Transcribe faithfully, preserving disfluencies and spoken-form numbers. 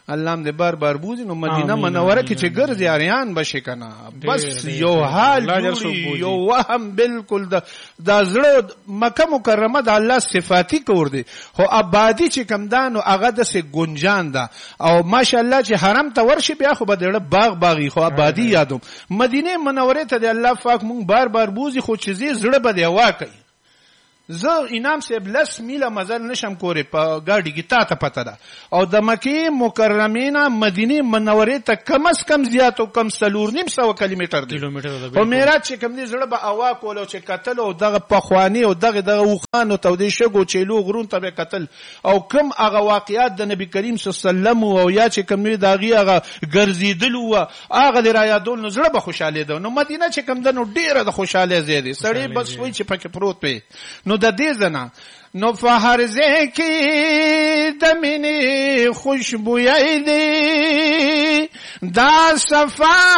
الله هم دې بار بار بوزي. نو مدینه منوره کې چې ګرځي اریان بشي کنه بس یو حال یو وهم بالکل د زړه. مکه مکرمه د الله صفاتی کور دی خو آبادی چې کم دانو هغه د سه گنجان ده او ماشاءالله چې حرم ته ورشي بیا خو به دړه باغ باغی خو آبادی یادوم. مدینه منوره ته د الله پاک مونږ بار بار بوزي خو چې زی زړه به دی واکي. زه انعام صاحب لس میله مزل نشم کوری په ګاډي کې تا ته پته ده او د مکې مکرمې نه مدینه منورې ته کم از کم زیات او کم څلور نیم سوه کیلومتر دی. خو معراج چې کوم دی زړه به هوا کول او چې کتل او دغه پخواني او دغه دغه وخان او تودې شګو چیلو غرون ته به کتل او کم هغه واقعیات د نبی کریم صلی الله علیه وسلم او یا چې کوم دی دغه هغه ګرځیدل او هغه د رایادول نو زړه به خوشاله ده. نو مدینه چې کوم ده نو ډیره د خوشاله زیاده سړی بس وای چې پکې پروت وي. نو د دې زنا نو فهرزه کې د مینې خوشبوئی دی دا صفا